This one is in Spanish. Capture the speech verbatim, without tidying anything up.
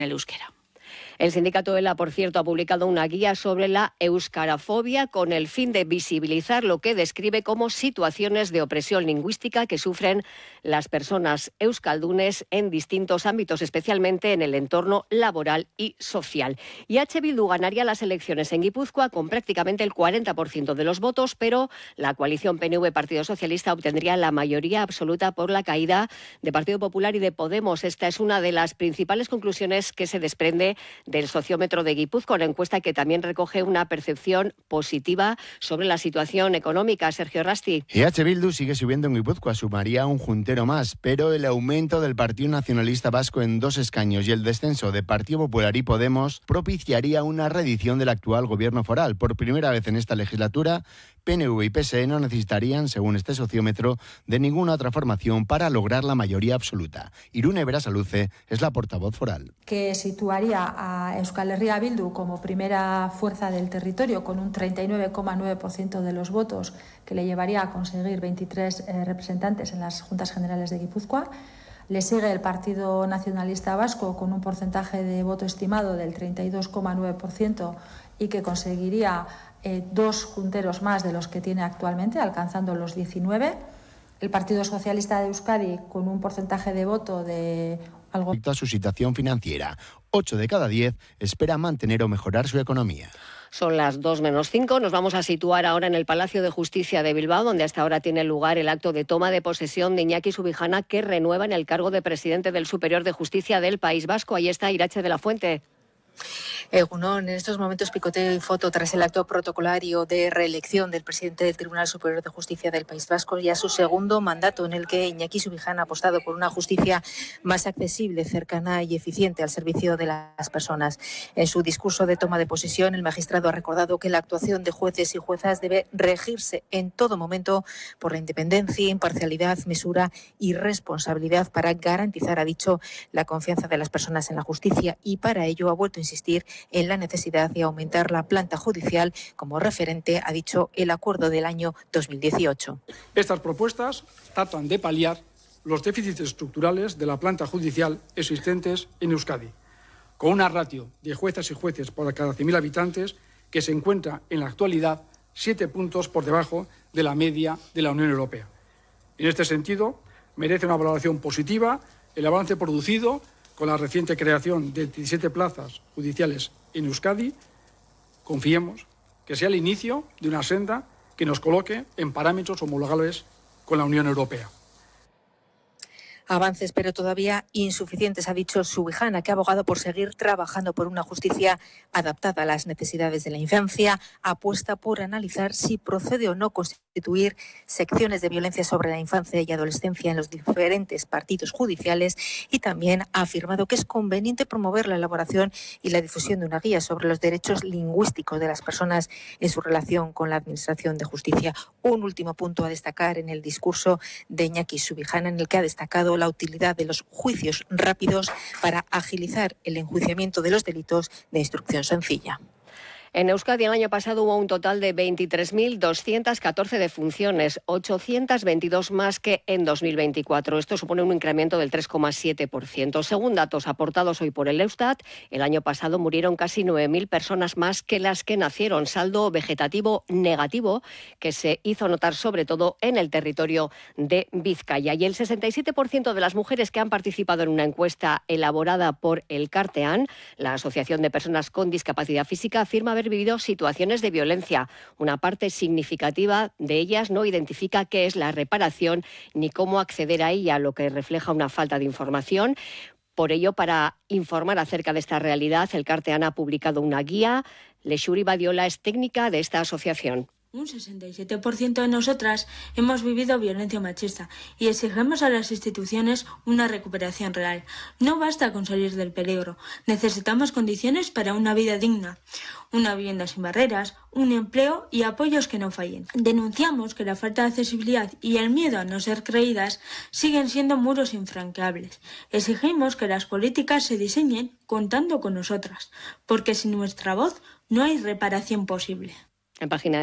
el euskera. El sindicato ELA, por cierto, ha publicado una guía sobre la euskarafobia con el fin de visibilizar lo que describe como situaciones de opresión lingüística que sufren las personas euskaldunes en distintos ámbitos, especialmente en el entorno laboral y social. Y H. Bildu ganaría las elecciones en Guipúzcoa con prácticamente el cuarenta por ciento de los votos, pero la coalición P N V-Partido Socialista obtendría la mayoría absoluta por la caída de Partido Popular y de Podemos. Esta es una de las principales conclusiones que se desprende del sociómetro de Guipúzcoa, una encuesta que también recoge una percepción positiva sobre la situación económica. Sergio Rasti. Y H. Bildu sigue subiendo en Guipúzcoa, sumaría un juntero más, pero el aumento del Partido Nacionalista Vasco en dos escaños y el descenso de Partido Popular y Podemos propiciaría una reedición del actual gobierno foral. Por primera vez en esta legislatura, P N V y P S E no necesitarían, según este sociómetro, de ninguna otra formación para lograr la mayoría absoluta. Irune Berasaluce es la portavoz foral. Que situaría a Euskal Herria Bildu como primera fuerza del territorio con un treinta y nueve coma nueve por ciento de los votos, que le llevaría a conseguir veintitrés eh, representantes en las Juntas Generales de Guipúzcoa. Le sigue el Partido Nacionalista Vasco con un porcentaje de voto estimado del treinta y dos coma nueve por ciento y que conseguiría eh, dos junteros más de los que tiene actualmente, alcanzando los diecinueve. El Partido Socialista de Euskadi con un porcentaje de voto de algo... Respecto a su situación financiera, ocho de cada diez espera mantener o mejorar su economía. Son las dos menos cinco. Nos vamos a situar ahora en el Palacio de Justicia de Bilbao, donde hasta ahora tiene lugar el acto de toma de posesión de Iñaki Subijana, que renueva en el cargo de presidente del Superior de Justicia del País Vasco. Ahí está Irache de la Fuente. Egunon, en estos momentos picoteo y foto tras el acto protocolario de reelección del presidente del Tribunal Superior de Justicia del País Vasco, ya su segundo mandato, en el que Iñaki Subijana ha apostado por una justicia más accesible, cercana y eficiente al servicio de las personas. En su discurso de toma de posesión, el magistrado ha recordado que la actuación de jueces y juezas debe regirse en todo momento por la independencia, imparcialidad, mesura y responsabilidad para garantizar, ha dicho, la confianza de las personas en la justicia, y para ello ha vuelto a insistir en la necesidad de aumentar la planta judicial como referente, ha dicho, el acuerdo del año dos mil dieciocho. Estas propuestas tratan de paliar los déficits estructurales de la planta judicial existentes en Euskadi, con una ratio de juezas y jueces por cada cien mil habitantes que se encuentra en la actualidad siete puntos por debajo de la media de la Unión Europea. En este sentido, merece una valoración positiva el avance producido con la reciente creación de diecisiete plazas judiciales en Euskadi. Confiemos que sea el inicio de una senda que nos coloque en parámetros homologables con la Unión Europea. Avances, pero todavía insuficientes, ha dicho Subijana, que ha abogado por seguir trabajando por una justicia adaptada a las necesidades de la infancia. Apuesta por analizar si procede o no constituir secciones de violencia sobre la infancia y adolescencia en los diferentes partidos judiciales, y también ha afirmado que es conveniente promover la elaboración y la difusión de una guía sobre los derechos lingüísticos de las personas en su relación con la Administración de Justicia. Un último punto a destacar en el discurso de Iñaki Subijana, en el que ha destacado la utilidad de los juicios rápidos para agilizar el enjuiciamiento de los delitos de instrucción sencilla. En Euskadi el año pasado hubo un total de veintitrés mil doscientas catorce defunciones, ochocientas veintidós más que en dos mil veinticuatro. Esto supone un incremento del tres coma siete por ciento. Según datos aportados hoy por el Eustat, el año pasado murieron casi nueve mil personas más que las que nacieron, saldo vegetativo negativo que se hizo notar sobre todo en el territorio de Vizcaya. Y el sesenta y siete por ciento de las mujeres que han participado en una encuesta elaborada por el Cartean, la Asociación de Personas con Discapacidad Física, afirma haber vivido situaciones de violencia. Una parte significativa de ellas no identifica qué es la reparación ni cómo acceder a ella, lo que refleja una falta de información. Por ello, para informar acerca de esta realidad, el Cartean ha publicado una guía. Lexuri Badiola es técnica de esta asociación. Un sesenta y siete por ciento de nosotras hemos vivido violencia machista y exigimos a las instituciones una recuperación real. No basta con salir del peligro, necesitamos condiciones para una vida digna, una vivienda sin barreras, un empleo y apoyos que no fallen. Denunciamos que la falta de accesibilidad y el miedo a no ser creídas siguen siendo muros infranqueables. Exigimos que las políticas se diseñen contando con nosotras, porque sin nuestra voz no hay reparación posible. En página